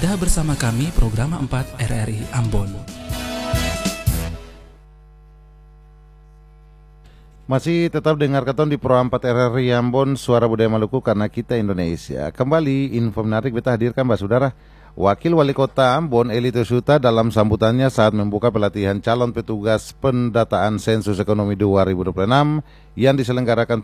Anda bersama kami Program 4 RRI Ambon. Masih tetap dengar keton di Pro 4 RRI Ambon, Suara Budaya Maluku karena kita Indonesia. Kembali info menarik kita hadirkan Mbak Saudara. Wakil Wali Kota Ambon Eli Tesuta dalam sambutannya saat membuka pelatihan calon petugas pendataan sensus ekonomi 2026 yang diselenggarakan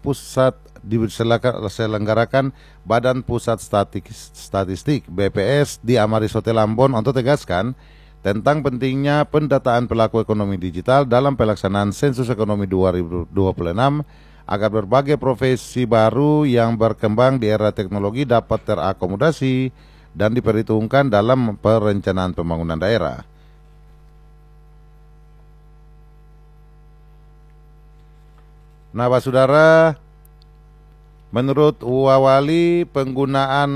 Badan Pusat Statistik BPS di Amaris Hotel Ambon untuk tegaskan tentang pentingnya pendataan pelaku ekonomi digital dalam pelaksanaan sensus ekonomi 2026 agar berbagai profesi baru yang berkembang di era teknologi dapat terakomodasi dan diperhitungkan dalam perencanaan pembangunan daerah. Nah, Pak Saudara, menurut Wawali, penggunaan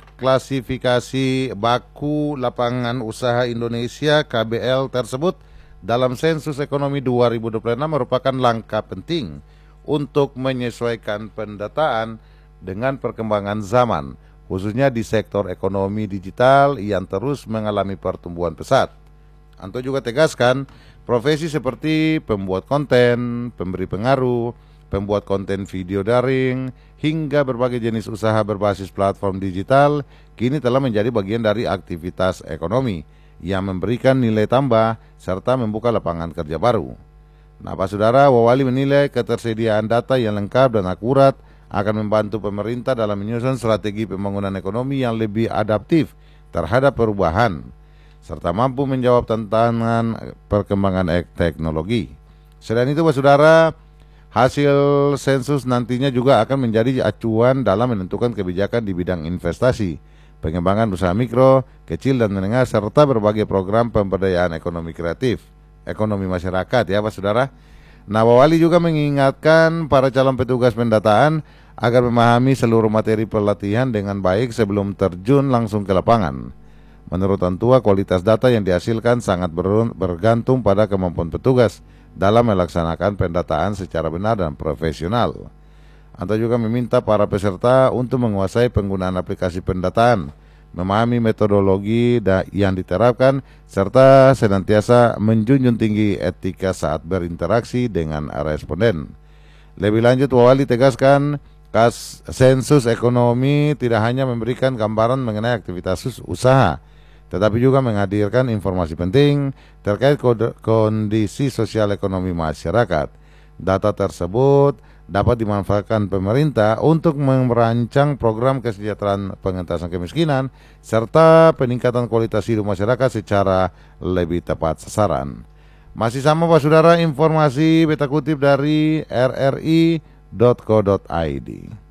klasifikasi baku lapangan usaha Indonesia KBL tersebut dalam sensus ekonomi 2026 merupakan langkah penting untuk menyesuaikan pendataan dengan perkembangan zaman, khususnya di sektor ekonomi digital yang terus mengalami pertumbuhan pesat. Anto juga tegaskan, profesi seperti pembuat konten, pemberi pengaruh, pembuat konten video daring, hingga berbagai jenis usaha berbasis platform digital kini telah menjadi bagian dari aktivitas ekonomi yang memberikan nilai tambah serta membuka lapangan kerja baru. Nah, Pak Saudara, Wawali menilai ketersediaan data yang lengkap dan akurat akan membantu pemerintah dalam menyusun strategi pembangunan ekonomi yang lebih adaptif terhadap perubahan, serta mampu menjawab tantangan perkembangan teknologi. Selain itu, Pak Saudara, hasil sensus nantinya juga akan menjadi acuan dalam menentukan kebijakan di bidang investasi, pengembangan usaha mikro, kecil dan menengah, serta berbagai program pemberdayaan ekonomi kreatif, ekonomi masyarakat ya Pak Saudara. Nah, Wawali juga mengingatkan para calon petugas pendataan agar memahami seluruh materi pelatihan dengan baik sebelum terjun langsung ke lapangan. Menurut Antua, kualitas data yang dihasilkan sangat bergantung pada kemampuan petugas dalam melaksanakan pendataan secara benar dan profesional. Antua juga meminta para peserta untuk menguasai penggunaan aplikasi pendataan, memahami metodologi yang diterapkan, serta senantiasa menjunjung tinggi etika saat berinteraksi dengan responden. Lebih lanjut, Wawali tegaskan, sensus ekonomi tidak hanya memberikan gambaran mengenai aktivitas usaha, tetapi juga menghadirkan informasi penting terkait kondisi sosial ekonomi masyarakat. Data tersebut dapat dimanfaatkan pemerintah untuk merancang program kesejahteraan pengentasan kemiskinan serta peningkatan kualitas hidup masyarakat secara lebih tepat sasaran. Masih sama Pak Saudara, informasi beta kutip dari rri.co.id.